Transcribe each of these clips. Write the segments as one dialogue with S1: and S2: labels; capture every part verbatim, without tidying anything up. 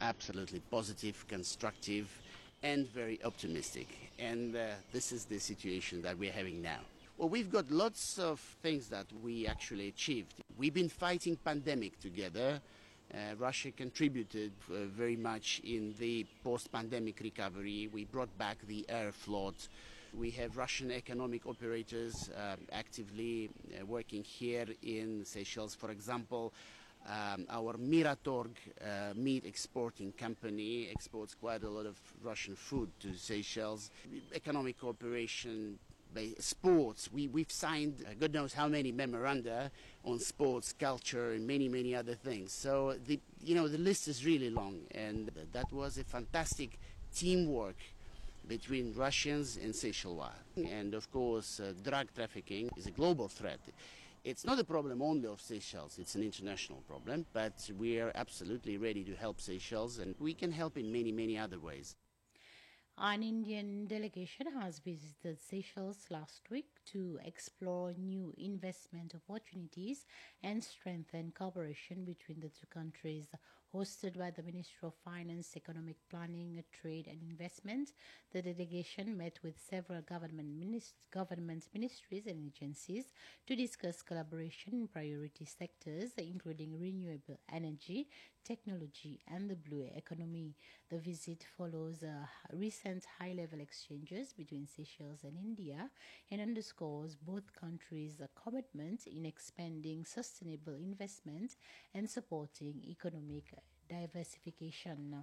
S1: absolutely positive, constructive, and very optimistic. And uh, this is the situation that we're having now. Well, we've got lots of things that we actually achieved. We've been fighting pandemic together. Uh, Russia contributed uh, very much in the post-pandemic recovery. We brought back the air float. We have Russian economic operators uh, actively uh, working here in Seychelles. For example, um, our Miratorg uh, meat exporting company exports quite a lot of Russian food to Seychelles. Economic cooperation, sports, we, we've signed uh, God knows how many memoranda on sports, culture, and many, many other things. So, the, you know, the list is really long, and that was a fantastic teamwork between Russians and Seychelles. And of course, uh, drug trafficking is a global threat. It's not a problem only of Seychelles, it's an international problem, but we are absolutely ready to help Seychelles, and we can help in many, many other ways.
S2: An Indian delegation has visited Seychelles last week to explore new investment opportunities and strengthen cooperation between the two countries. Hosted by the Ministry of Finance, Economic Planning, Trade and Investment, the delegation met with several government, minist- government ministries and agencies to discuss collaboration in priority sectors, including renewable energy, technology and the blue economy. The visit follows uh, recent high-level exchanges between Seychelles and India and underscores both countries' commitment in expanding sustainable investment and supporting economic diversification.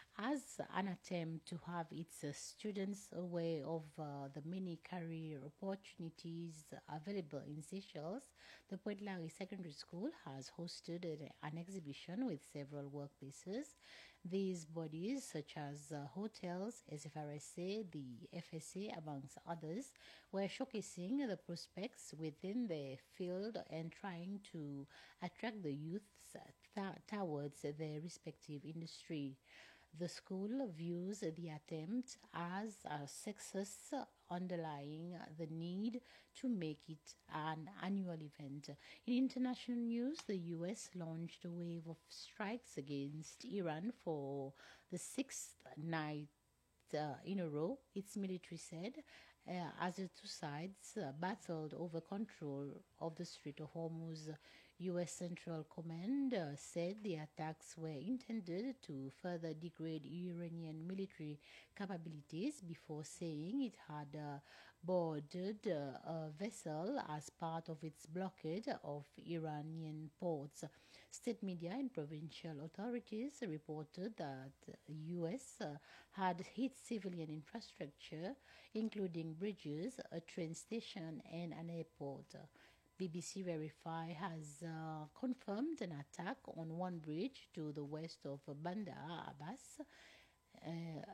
S2: As an attempt to have its uh, students aware of uh, the many career opportunities available in Seychelles, the Pointe Larry Secondary School has hosted an, an exhibition with several workplaces. These bodies, such as uh, hotels, S F R S A, the F S A, amongst others, were showcasing the prospects within their field and trying to attract the youth th- towards their respective industry. The school views the attempt as a success, underlying the need to make it an annual event. In international news, the U S launched a wave of strikes against Iran for the sixth night uh, in a row, its military said, uh, as the two sides uh, battled over control of the Strait of Hormuz. U S Central Command uh, said the attacks were intended to further degrade Iranian military capabilities before saying it had uh, boarded uh, a vessel as part of its blockade of Iranian ports. State media and provincial authorities reported that the U S uh, had hit civilian infrastructure, including bridges, a train station, and an airport. B B C Verify has uh, confirmed an attack on one bridge to the west of Bandar Abbas. Uh,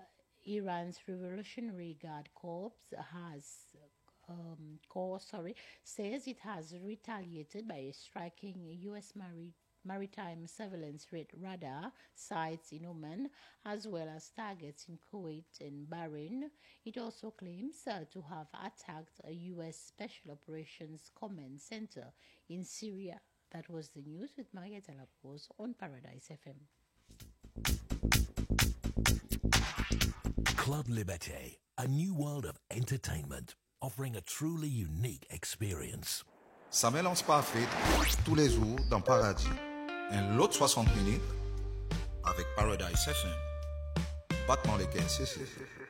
S2: Iran's Revolutionary Guard Corps has um, Corps, sorry, says it has retaliated by striking U S maritime maritime surveillance radar sites in Oman, as well as targets in Kuwait and Bahrain. It also claims uh, to have attacked a U S Special Operations Command Center in Syria. That was the news with Marietta Lapose on Paradise F M.
S3: Club Liberté, a new world of entertainment, offering a truly unique experience.
S4: Ça mélange parfait tous les jours dans Paradis. Un lot soixante minutes avec Paradise F M. Battement les quinze, c'est